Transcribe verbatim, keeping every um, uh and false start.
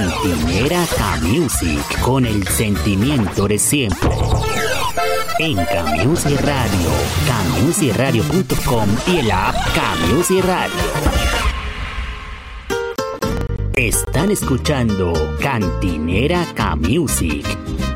Cantinera K-Music, con el sentimiento de siempre. En K-Music Radio, K Music Radio punto com y el app K-Music Radio. Están escuchando Cantinera K-Music.